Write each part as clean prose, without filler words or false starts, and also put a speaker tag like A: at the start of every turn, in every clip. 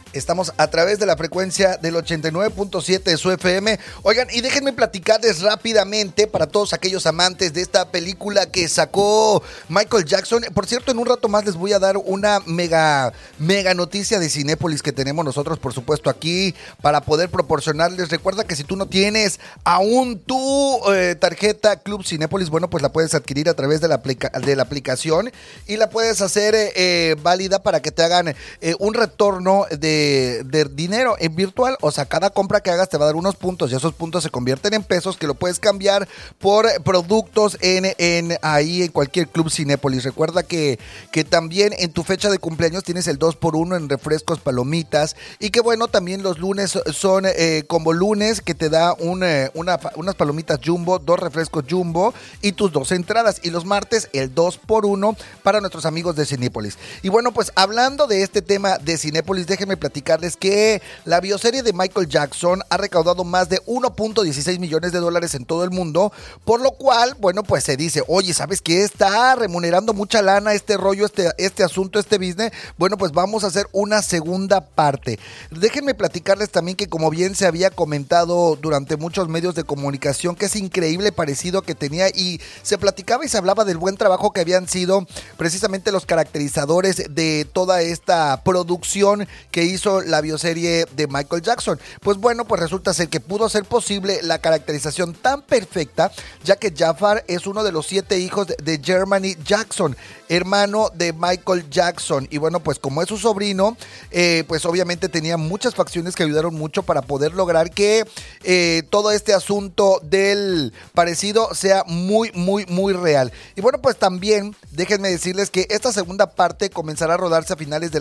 A: Estamos a través de la frecuencia del 89.7 de su FM. Oigan, y déjenme platicarles rápidamente para todos aquellos amantes de esta película que sacó Michael Jackson. Por cierto, en un rato más les voy a dar una mega noticia de Cinépolis que tenemos nosotros, por supuesto, aquí para poder proporcionarles. Recuerda que si tú no tienes aún tu tarjeta Club Cinépolis, bueno, pues la puedes adquirir a través de la aplicación y la puedes hacer válida para que te hagan un retorno de dinero en virtual. O sea, cada compra que hagas te va a dar unos puntos y esos puntos se convierten en pesos que lo puedes cambiar por productos en cualquier Club Cinépolis. Recuerda que también en tu fecha de cumpleaños tienes el 2x1 en refrescos, palomitas, y que bueno, también los lunes son como lunes, que te da unas palomitas Jumbo, 2 refrescos Jumbo y tus 2 entradas, y los martes el 2x1 para nuestros amigos de Cinépolis. Y bueno, pues hablando de este tema de Cinépolis, déjenme platicarles que la bioserie de Michael Jackson ha recaudado más de 1.16 millones de dólares en todo el mundo, por lo cual, bueno, pues se dice, oye, ¿sabes qué? Está remunerando mucha lana este rollo, este asunto, este business. Bueno, pues vamos a hacer una segunda parte. Déjenme platicarles también que, como bien se había comentado durante muchos medios de comunicación, que es increíble parecido que tenía, y se platicaba y se hablaba del buen trabajo que habían sido precisamente los caracterizadores de toda esta producción que hizo la bioserie de Michael Jackson. Pues bueno, pues resulta ser que pudo ser posible la caracterización tan perfecta, ya que Jafar es uno de los 7 hijos de Jermaine Jackson, hermano de Michael Jackson. Y bueno, pues como es su sobrino, pues obviamente tenía muchas facciones que ayudaron mucho para poder lograr que todo este asunto del parecido sea muy real. Y bueno, pues también déjenme decirles que esta segunda parte comenzará a rodarse a finales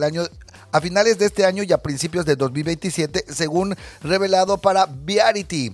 A: de este año y a principios de 2027, según revelado para Variety.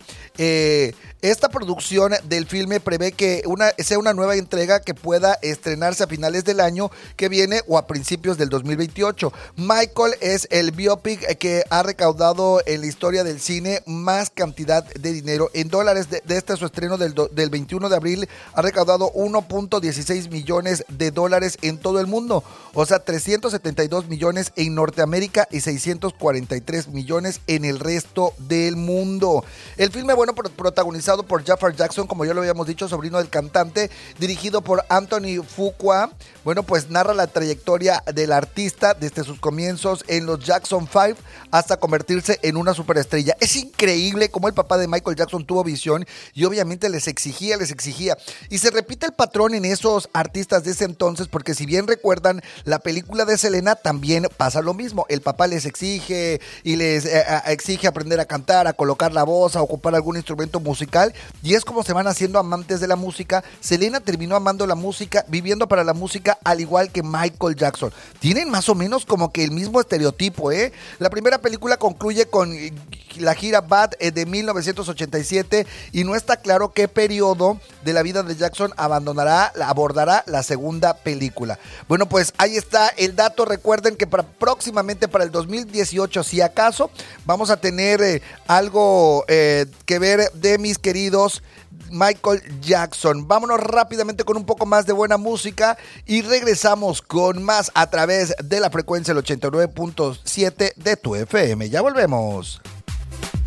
A: Esta producción del filme prevé que sea una nueva entrega que pueda estrenarse a finales del año que viene o a principios del 2028. Michael es el biopic que ha recaudado en la historia del cine más cantidad de dinero en dólares. Desde su estreno del 21 de abril ha recaudado 1.16 millones de dólares en todo el mundo. O sea, 372 millones en Norteamérica y 643 millones en el resto del mundo. El filme, bueno, protagonizado por Jafar Jackson, como ya lo habíamos dicho, sobrino del cantante, dirigido por Anthony Fuqua, bueno, pues narra la trayectoria del artista desde sus comienzos en los Jackson 5 hasta convertirse en una superestrella. Es increíble cómo el papá de Michael Jackson tuvo visión y obviamente les exigía. Y se repite el patrón en esos artistas de ese entonces, porque si bien recuerdan la película de Selena, también pasa lo mismo. El papá les exige y les exige aprender a cantar, a colocar la voz, a ocupar algún instrumento musical, y es como se van haciendo amantes de la música. Selena terminó amando la música, viviendo para la música, al igual que Michael Jackson. Tienen más o menos como que el mismo estereotipo, ¿eh? La primera película concluye con la gira Bad de 1987 y no está claro qué periodo de la vida de Jackson abordará la segunda película. Bueno, pues ahí está el dato. Recuerden que próximamente para el 2018, si acaso, vamos a tener algo que ver de mis queridos Michael Jackson. Vámonos rápidamente con un poco más de buena música y regresamos con más a través de la frecuencia del 89.7 de tu FM. Ya volvemos.